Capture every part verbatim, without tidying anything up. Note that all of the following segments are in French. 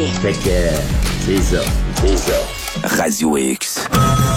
Fait que, euh, c'est ça, c'est ça. Radio X.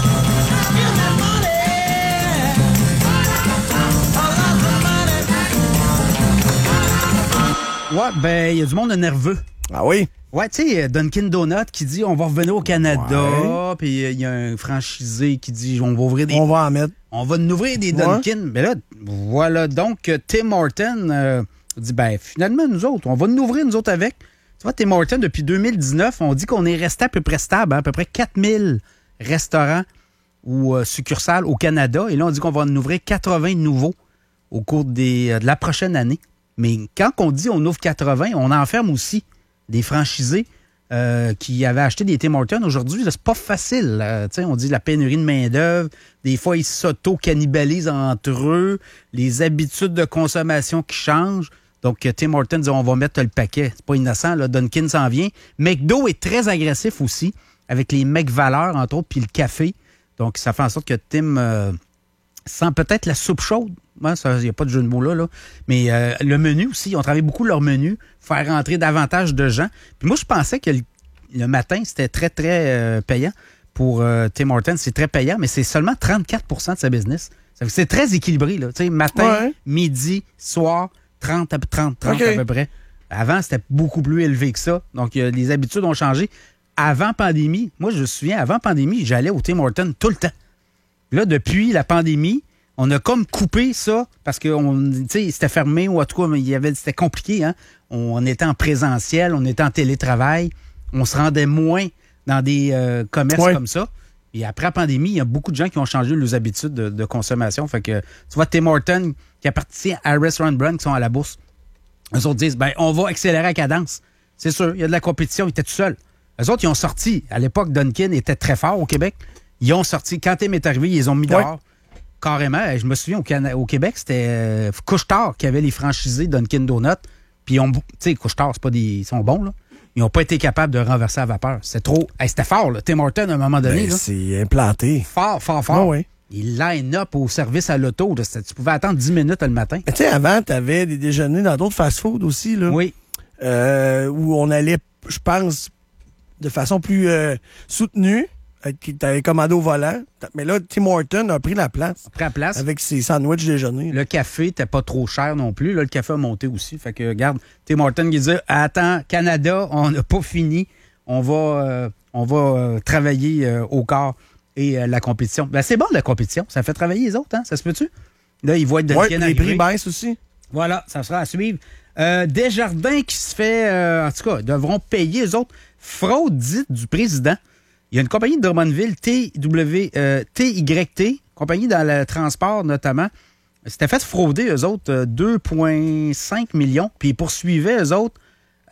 Ouais, ben, il y a du monde nerveux. Ah oui? Ouais, tu sais, Dunkin' Donut qui dit on va revenir au Canada, Ouais. puis il euh, y a un franchisé qui dit on va ouvrir des... On va en mettre. On va nous ouvrir des Dunkin'. Ouais. Mais là, voilà donc que Tim Horton euh, dit, ben, finalement, nous autres, on va nous ouvrir, nous autres, avec. Tu vois, Tim Horton, depuis deux mille dix-neuf, on dit qu'on est resté à peu près stable, hein, à peu près quatre mille restaurants ou euh, succursales au Canada. Et là, on dit qu'on va en ouvrir quatre-vingts nouveaux au cours des, euh, de la prochaine année. Mais quand on dit on ouvre quatre-vingts, on enferme aussi des franchisés euh, qui avaient acheté des Tim Hortons. Aujourd'hui, là, c'est pas facile. Euh, on dit la pénurie de main-d'œuvre. Des fois, ils s'auto-cannibalisent entre eux. Les habitudes de consommation qui changent. Donc, Tim Hortons dit on va mettre le paquet. C'est pas innocent, là. Dunkin' s'en vient. McDo est très agressif aussi, avec les McValeurs, entre autres, puis le café. Donc, ça fait en sorte que Tim euh, sent peut-être la soupe chaude. Il n'y a pas de jeu de mots là. là. Mais euh, le menu aussi, ils ont travaillé beaucoup leur menu, faire rentrer davantage de gens. Puis moi, je pensais que le, le matin, c'était très, très euh, payant. Pour euh, Tim Hortons, c'est très payant, mais c'est seulement trente-quatre pour cent de sa business. Ça fait que c'est très équilibré. Là. Tu sais, matin, Ouais. midi, soir, trente, trente, trente Okay. à peu près. Avant, c'était beaucoup plus élevé que ça. Donc, euh, les habitudes ont changé. Avant pandémie, moi, je me souviens, avant pandémie, j'allais au Tim Hortons tout le temps. Là, depuis la pandémie, on a comme coupé ça parce que c'était fermé ou en tout cas, il y avait, c'était compliqué. Hein? On, on était en présentiel, on était en télétravail. On se rendait moins dans des euh, commerces Ouais. comme ça. Et après la pandémie, il y a beaucoup de gens qui ont changé leurs habitudes de, de consommation. Fait que, tu vois, Tim Hortons, qui appartient à Restaurant Brand, qui sont à la bourse, eux autres disent, ben, on va accélérer la cadence. C'est sûr, il y a de la compétition, ils étaient tout seuls. Eux autres, ils ont sorti. À l'époque, Dunkin' était très fort au Québec. Ils ont sorti. Quand Tim est arrivé, ils les ont mis dehors. Ouais. Carrément. Je me souviens, au, Cana- au Québec, c'était euh, Couche-Tard qui avait les franchisés Dunkin' Donut. Puis, ils ont- tu sais, Couche-Tard, c'est pas des, ils sont bons, là. Ils n'ont pas été capables de renverser à vapeur. C'était trop. Hey, c'était fort, là. Tim Hortons, à un moment donné. Ben, là. c'est implanté. Fort, fort, fort. Ah ouais. Il line-up au service à l'auto. là. C'était- Tu pouvais attendre dix minutes le matin. Mais tu sais, avant, tu avais des déjeuners dans d'autres fast-food aussi, là. Oui. Euh, où on allait, je pense, de façon plus euh, soutenue. Tu avais commandé au volant. Mais là, Tim Hortons a pris la place Après la place. avec ses sandwichs déjeuner. Le café n'était pas trop cher non plus. Là, le café a monté aussi. Fait que, regarde, Tim Hortons qui dit attends, Canada, on n'a pas fini. On va, euh, on va euh, travailler euh, au corps et euh, la compétition. Ben, c'est bon, la compétition. Ça fait travailler les autres, hein? Ça se peut-tu? Là, ils voient être Ouais, Dunkin' les prix arriver. baissent aussi. Voilà, ça sera à suivre. Euh, Desjardins qui se fait, euh, en tout cas, devront payer les autres. Fraude dite du président. Il y a une compagnie de Drummondville, T W, euh, T Y T, compagnie dans le transport notamment. C'était fait frauder, eux autres, euh, deux virgule cinq millions. Puis ils poursuivaient, eux autres,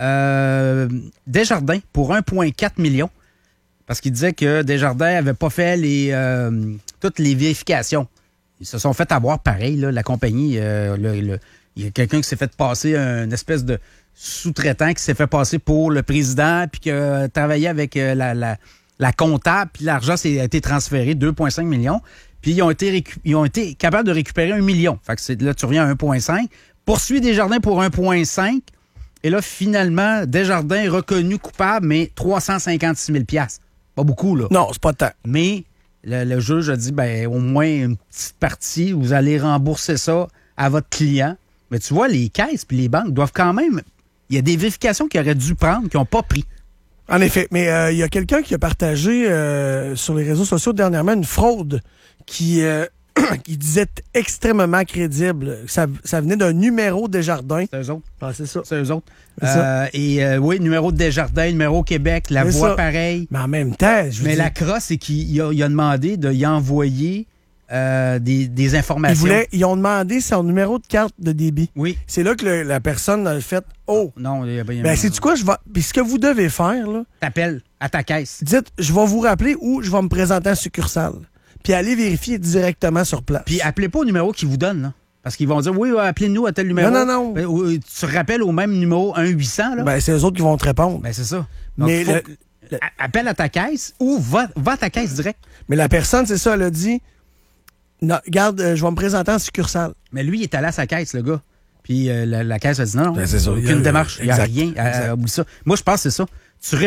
euh, Desjardins pour un virgule quatre million. Parce qu'ils disaient que Desjardins n'avait pas fait les, euh, toutes les vérifications. Ils se sont fait avoir pareil, là, la compagnie. Euh, le, le- il y a quelqu'un qui s'est fait passer, une espèce de sous-traitant qui s'est fait passer pour le président, puis qui a travaillé avec euh, la, la, la comptable, puis l'argent s'est- a été transféré, deux virgule cinq millions. Puis ils ont été, récu- ils ont été capables de récupérer un million. Fait que c'est, là, tu reviens à un virgule cinq. Poursuit Desjardins pour un virgule cinq. Et là, finalement, Desjardins est reconnu coupable, mais trois cent cinquante-six mille dollars. Pas beaucoup, là. Non, c'est pas tant. Mais le, le juge a dit, ben, au moins une petite partie, vous allez rembourser ça à votre client. Mais tu vois, les caisses puis les banques doivent quand même... Il y a des vérifications qu'ils auraient dû prendre, qu'ils n'ont pas pris. En effet, mais il euh, y a quelqu'un qui a partagé euh, sur les réseaux sociaux dernièrement une fraude qui, euh, qui disait extrêmement crédible. Ça, ça venait d'un numéro Desjardins. C'est eux autres. Ah, c'est ça. C'est eux autres. C'est ça. Euh, et euh, oui, numéro de Desjardins, numéro Québec, la C'est voix ça. pareille. Mais en même temps, je veux Mais dire, la crosse, c'est qu'il il a, il a demandé de y envoyer euh, des, des ils, informations. voulaient, ils ont demandé son numéro de carte de débit. Oui. C'est là que le- la personne a fait « Oh, Non, il y a bien... ben c'est-tu quoi? Je vais... » Puis ce que vous devez faire, là, T'appelles à ta caisse. dites « Je vais vous rappeler ou je vais me présenter en succursale. » Puis allez vérifier directement sur place. Puis appelez pas au numéro qu'ils vous donnent, là. Parce qu'ils vont dire, oui, ouais, appelez-nous à tel numéro. Non, non, non. Ben, ou, tu te rappelles au même numéro un huit cents, là? Ben, Ben, c'est eux autres qui vont te répondre. c'est ça. Donc, Mais faut- le- le- a- appelle à ta caisse ou va, va à ta caisse direct. Mais la personne, c'est ça, elle a dit non, regarde, euh, je vais me présenter en succursale. Mais lui, il est allé à sa caisse, le gars. Puis euh, la, la caisse a dit non, non, Ben, c'est ça. aucune Il y a- démarche, il n'y a exact, rien. exact. Euh, oublie ça. Moi, je pense que c'est ça. Tu